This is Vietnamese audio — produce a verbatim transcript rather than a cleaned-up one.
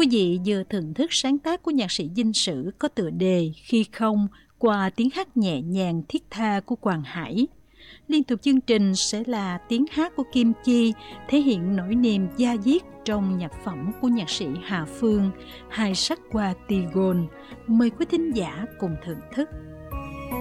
Quý vị vừa thưởng thức sáng tác của nhạc sĩ Dinh Sử có tựa đề Khi Không qua tiếng hát nhẹ nhàng thiết tha của Quang Hải. Liên tục chương trình sẽ là tiếng hát của Kim Chi thể hiện nỗi niềm da diết trong nhạc phẩm của nhạc sĩ Hà Phương, Hai sắc qua Tigon. Mời quý thính giả cùng thưởng thức.